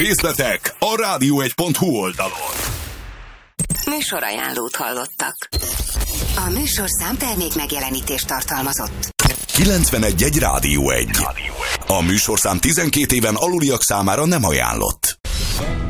Részletek a radio1.hu oldalon. Műsorajánlót hallottak. A műsorszám termék megjelenítést tartalmazott. 91.1 Rádió 1. A műsorszám 12 éven aluliak számára nem ajánlott.